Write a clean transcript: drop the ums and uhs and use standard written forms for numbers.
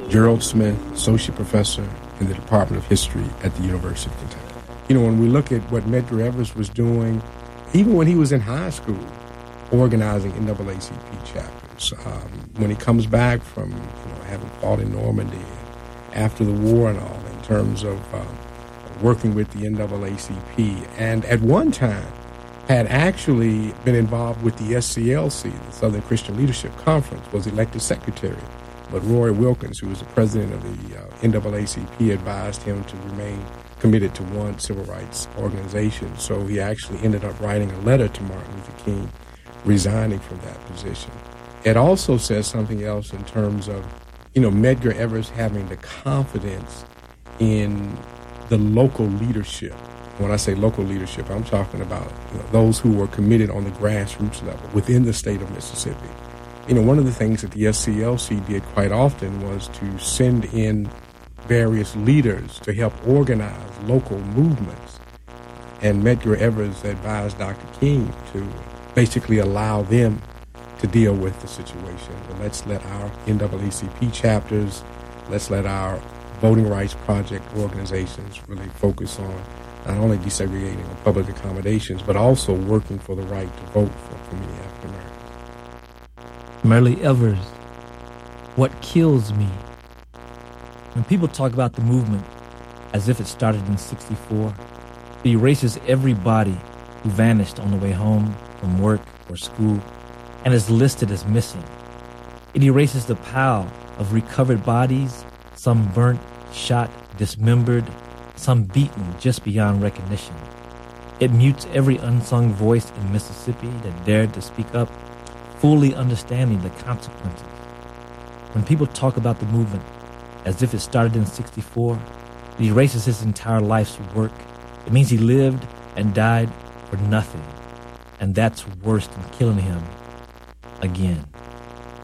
Gerald Smith, associate professor in the Department of History at the University of Kentucky. When we look at what Medgar Evers was doing, even when he was in high school, organizing NAACP chapters. When he comes back from having fought in Normandy after the war and all, in terms of working with the NAACP, and at one time had actually been involved with the SCLC, the Southern Christian Leadership Conference, was elected secretary. But Roy Wilkins, who was the president of the NAACP, advised him to remain committed to one civil rights organization. So he actually ended up writing a letter to Martin Luther King, resigning from that position. It also says something else in terms of, Medgar Evers having the confidence in the local leadership. When I say local leadership, I'm talking about those who were committed on the grassroots level within the state of Mississippi. One of the things that the SCLC did quite often was to send in various leaders to help organize local movements. And Medgar Evers advised Dr. King to basically allow them to deal with the situation. And let's let our NAACP chapters, let's let our Voting Rights Project organizations really focus on not only desegregating of public accommodations, but also working for the right to vote for many African Americans. Medgar Evers, what kills me? When people talk about the movement as if it started in '64, it erases everybody who vanished on the way home from work or school and is listed as missing. It erases the pile of recovered bodies, some burnt, shot, dismembered, some beaten just beyond recognition. It mutes every unsung voice in Mississippi that dared to speak up, fully understanding the consequences. When people talk about the movement as if it started in '64, it erases his entire life's work. It means he lived and died for nothing. And that's worse than killing him again.